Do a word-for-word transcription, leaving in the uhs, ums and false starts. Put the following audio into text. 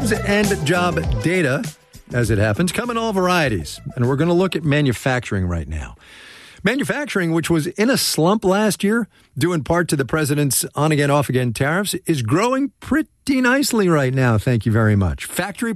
trends and job data, as it happens, come in all varieties. And we're going to look at manufacturing right now. Manufacturing, which was in a slump last year, due in part to the president's on-again, off-again tariffs, is growing pretty nicely right now. Thank you very much. Factory